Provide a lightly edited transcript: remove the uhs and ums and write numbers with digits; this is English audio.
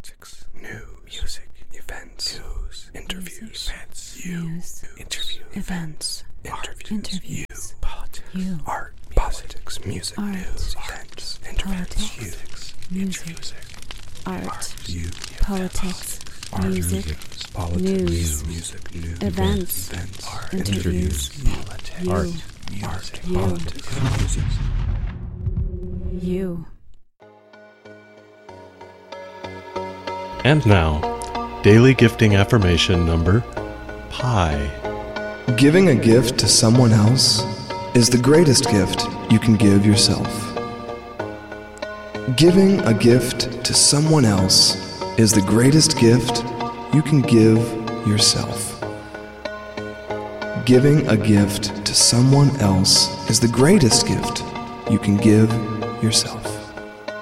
politics, news, music, events, news, interviews, events, news, interviews, events, interviews, politics, art, politics, music, news, events, interviews, music, art, politics, music, news, events, interviews, art, politics, music. You. And now, daily gifting affirmation number Pi. Giving a gift to someone else is the greatest gift you can give yourself. Giving a gift to someone else is the greatest gift you can give yourself. Giving a gift to someone else is the greatest gift you can give yourself.